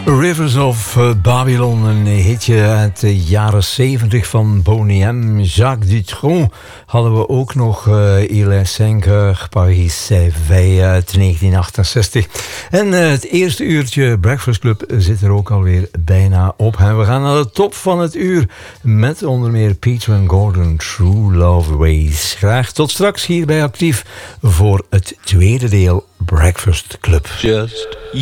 Rivers of Babylon, een hitje uit de jaren 70 van Boney M. Jacques Dutronc hadden we ook nog. Il est 5 heures, Paris s'éveille uit 1968. En het eerste uurtje Breakfast Club zit er ook alweer bijna op. En we gaan naar de top van het uur met onder meer Peter and Gordon, True Love Ways. Graag tot straks hierbij actief voor het tweede deel Breakfast Club. Just